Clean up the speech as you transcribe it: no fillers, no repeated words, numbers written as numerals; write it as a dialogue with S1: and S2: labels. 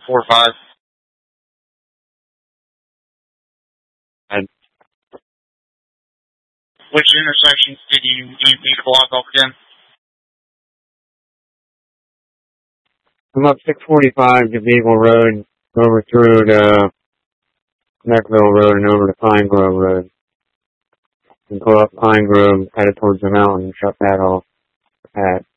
S1: 645.
S2: And
S1: which intersections did you need to block off again?
S2: I'm up 645 to Beagle Road, over through to Neckville Road and over to Pine Grove Road. And go up Pine Grove, headed towards the mountain, and shut that off at